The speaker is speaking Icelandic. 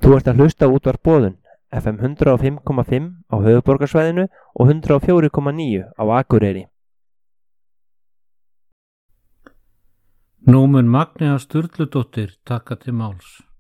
Þú ert að hlusta á Útvarp Boðun, FM 105,5 á höfuðborgarsvæðinu og 104,9 á Akureyri. Nú mun Magnea Sturludóttir taka til máls.